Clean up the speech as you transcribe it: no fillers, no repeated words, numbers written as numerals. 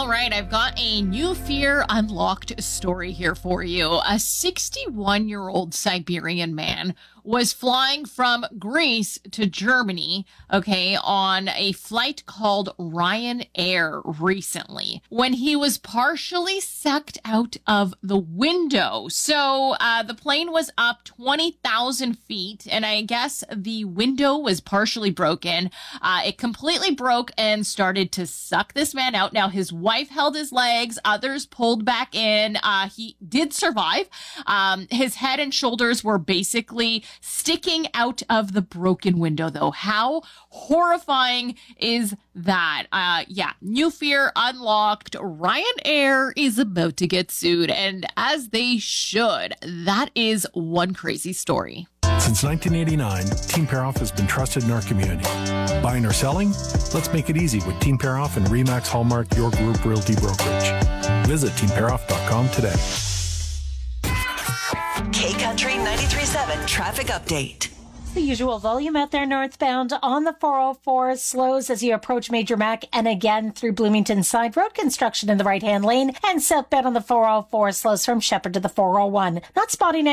right, I've got a new Fear Unlocked story here for you. A 61-year-old Siberian man was flying from Greece to Germany, on a flight called Ryanair recently, when he was partially sucked out of the window. So the plane was up 20,000 feet, and I guess the window was partially broken. It completely broke and started to suck this man out. Now, his wife held his legs, others pulled back in. He did survive. His head and shoulders were basically sticking out of the broken window, though. How horrifying is that? New Fear Unlocked. Ryanair is about to get sued, and as they should. That is one crazy story. Since 1989, Team Pair Off has been trusted in our community. Buying or selling? Let's make it easy with Team Pair Off and Remax Hallmark, your group realty brokerage. Visit teampairoff.com today. K-Country 93.7 traffic update. The usual volume out there northbound on the 404 slows as you approach Major Mac and again through Bloomington side. Road construction in the right-hand lane, and southbound on the 404 slows from Shepherd to the 401. Not spotting